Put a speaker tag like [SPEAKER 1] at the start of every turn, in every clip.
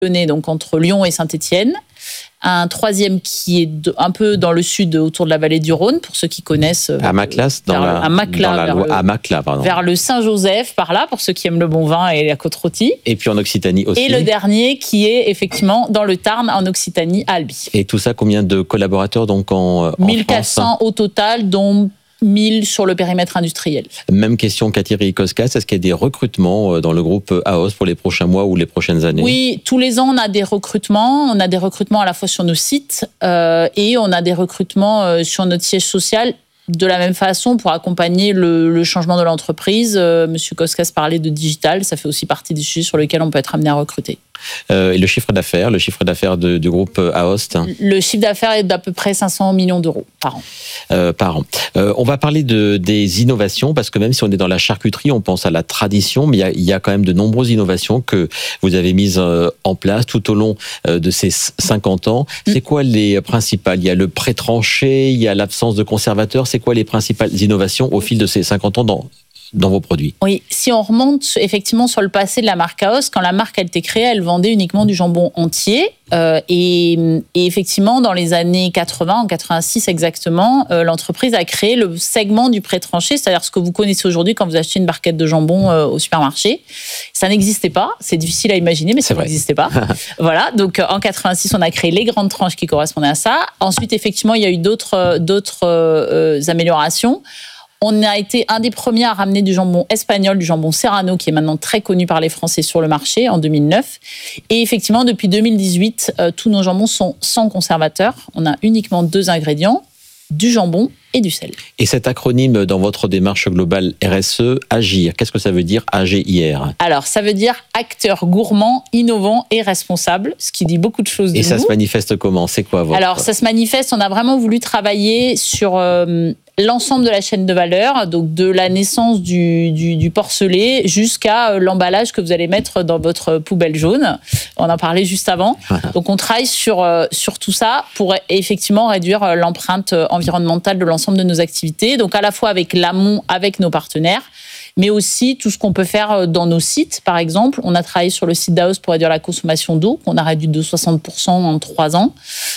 [SPEAKER 1] donc entre Lyon et Saint-Étienne. Un troisième qui est un peu dans le sud, autour de la vallée du Rhône, pour ceux qui connaissent.
[SPEAKER 2] À Maclas,
[SPEAKER 1] vers le Saint-Joseph, par là, pour ceux qui aiment le bon vin et la côte rôtie.
[SPEAKER 2] Et puis en Occitanie aussi.
[SPEAKER 1] Et le dernier qui est effectivement dans le Tarn, en Occitanie, à Albi.
[SPEAKER 2] Et tout ça, combien de collaborateurs donc en
[SPEAKER 1] 1400
[SPEAKER 2] France
[SPEAKER 1] au total, dont 1000 sur le périmètre industriel.
[SPEAKER 2] Même question qu'à Thierry Koskas, est-ce qu'il y a des recrutements dans le groupe AOS pour les prochains mois ou les prochaines années ?
[SPEAKER 1] Oui, tous les ans on a des recrutements. On a des recrutements à la fois sur nos sites et on a des recrutements sur notre siège social. De la même façon, pour accompagner le changement de l'entreprise, Monsieur Koskas parlait de digital, ça fait aussi partie des sujets sur lesquels on peut être amené à recruter.
[SPEAKER 2] Et le chiffre d'affaires du groupe AOST ?
[SPEAKER 1] Le chiffre d'affaires est d'à peu près 500 millions d'euros par an.
[SPEAKER 2] On va parler des innovations, parce que même si on est dans la charcuterie, on pense à la tradition, mais il y a quand même de nombreuses innovations que vous avez mises en place tout au long de ces 50 ans. C'est quoi les principales ? Il y a le pré-tranché, il y a l'absence de conservateurs. C'est quoi les principales innovations au fil de ces 50 ans dans vos produits ?
[SPEAKER 1] Oui, si on remonte effectivement sur le passé de la marque AOS, quand la marque a été créée, elle vendait uniquement du jambon entier. Et effectivement, dans les années 80, en 86 exactement, l'entreprise a créé le segment du pré-tranché, c'est-à-dire ce que vous connaissez aujourd'hui quand vous achetez une barquette de jambon au supermarché. Ça n'existait pas, c'est difficile à imaginer, mais ça n'existait pas. Voilà, donc en 86, on a créé les grandes tranches qui correspondaient à ça. Ensuite, effectivement, il y a eu d'autres améliorations. On a été un des premiers à ramener du jambon espagnol, du jambon serrano, qui est maintenant très connu par les Français sur le marché, en 2009. Et effectivement, depuis 2018, tous nos jambons sont sans conservateur. On a uniquement 2 ingrédients, du jambon et du sel.
[SPEAKER 2] Et cet acronyme dans votre démarche globale RSE, AGIR, qu'est-ce que ça veut dire AGIR ?
[SPEAKER 1] Alors, ça veut dire acteur gourmand, innovant et responsable, ce qui dit beaucoup de choses de nous.
[SPEAKER 2] Et ça se manifeste comment ? C'est quoi votre...
[SPEAKER 1] Alors, ça se manifeste, on a vraiment voulu travailler sur l'ensemble de la chaîne de valeur, donc de la naissance du porcelet jusqu'à l'emballage que vous allez mettre dans votre poubelle jaune. On en parlait juste avant. Donc, on travaille sur tout ça pour effectivement réduire l'empreinte environnementale de l'ensemble de nos activités. Donc, à la fois avec l'amont, avec nos partenaires, mais aussi tout ce qu'on peut faire dans nos sites. Par exemple, on a travaillé sur le site d'AOS pour réduire la consommation d'eau, qu'on a réduit de 60% en 3 ans.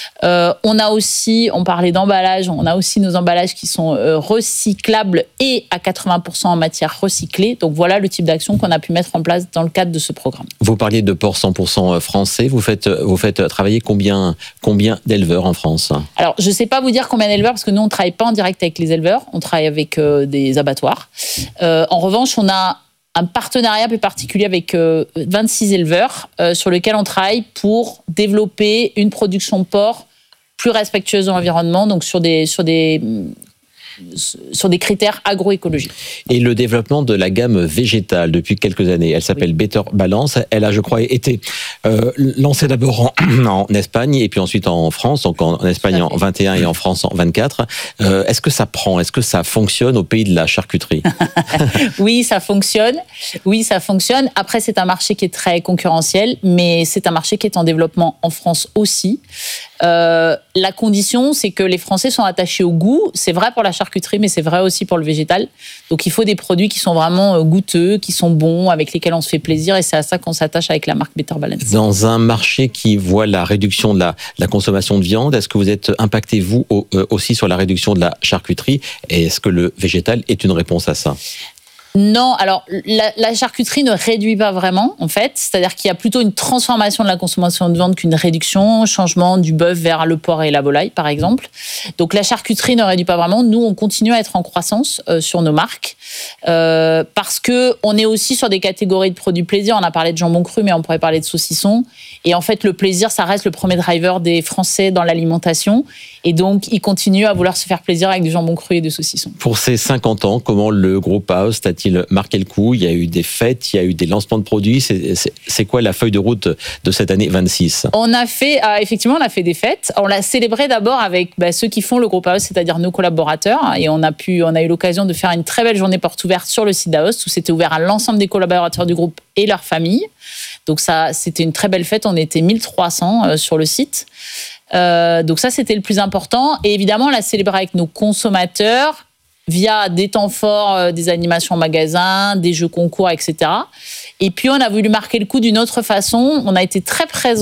[SPEAKER 1] On a aussi, on parlait d'emballage, on a aussi nos emballages qui sont recyclables et à 80% en matière recyclée. Donc voilà le type d'action qu'on a pu mettre en place dans le cadre de ce programme.
[SPEAKER 2] Vous parliez de porc 100% français. Vous faites travailler combien d'éleveurs en France ?
[SPEAKER 1] Alors, je ne sais pas vous dire combien d'éleveurs, parce que nous, on ne travaille pas en direct avec les éleveurs. On travaille avec des abattoirs. En revanche, on a un partenariat plus particulier avec 26 éleveurs sur lequel on travaille pour développer une production de porc plus respectueuse de l'environnement, donc sur des critères agroécologiques.
[SPEAKER 2] Et le développement de la gamme végétale depuis quelques années, elle s'appelle Better Balance. Elle a, je crois, été lancée d'abord en Espagne et puis ensuite en France, donc en Espagne en 21 et en France en 24. Est-ce que ça prend ? Est-ce que ça fonctionne au pays de la charcuterie ?
[SPEAKER 1] Oui, ça fonctionne. Après, c'est un marché qui est très concurrentiel, mais c'est un marché qui est en développement en France aussi. La condition, c'est que les Français sont attachés au goût. C'est vrai pour la charcuterie, mais c'est vrai aussi pour le végétal. Donc, il faut des produits qui sont vraiment goûteux, qui sont bons, avec lesquels on se fait plaisir. Et c'est à ça qu'on s'attache avec la marque Better Balance.
[SPEAKER 2] Dans un marché qui voit la réduction de la consommation de viande, est-ce que vous êtes impacté, vous, aussi sur la réduction de la charcuterie ? Et est-ce que le végétal est une réponse à ça ?
[SPEAKER 1] Non, alors la charcuterie ne réduit pas vraiment, en fait. C'est-à-dire qu'il y a plutôt une transformation de la consommation de viande qu'une réduction, changement du bœuf vers le porc et la volaille, par exemple. Donc la charcuterie ne réduit pas vraiment. Nous, on continue à être en croissance sur nos marques parce que on est aussi sur des catégories de produits plaisir. On a parlé de jambon cru, mais on pourrait parler de saucisson. Et en fait, le plaisir, ça reste le premier driver des Français dans l'alimentation. Et donc, ils continuent à vouloir se faire plaisir avec du jambon cru et du saucisson.
[SPEAKER 2] Pour ces 50 ans, comment le groupe AOS a-t-il marqué le coup ? Il y a eu des fêtes, il y a eu des lancements de produits. C'est quoi la feuille de route de cette année 26 ?
[SPEAKER 1] Effectivement, on a fait des fêtes. On l'a célébré d'abord avec ceux qui font le groupe AOS, c'est-à-dire nos collaborateurs. Et on a eu l'occasion de faire une très belle journée porte ouverte sur le site d'AOS, où c'était ouvert à l'ensemble des collaborateurs du groupe et leurs familles. Donc ça, c'était une très belle fête. On était 1300 sur le site. Donc ça, c'était le plus important. Et évidemment, on l'a célébré avec nos consommateurs via des temps forts, des animations en magasin, des jeux concours, etc. Et puis, on a voulu marquer le coup d'une autre façon. On a été très présents